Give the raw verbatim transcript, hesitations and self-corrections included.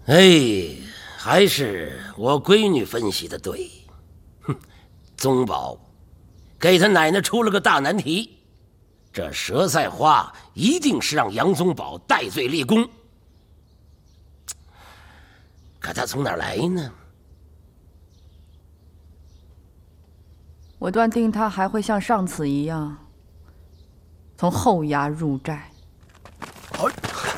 哎，还是我闺女分析的对。哼，宗保给他奶奶出了个大难题，这佘赛花一定是让杨宗保戴罪立功。可他从哪儿来呢？ 我断定他还会像上次一样，从后衙入寨。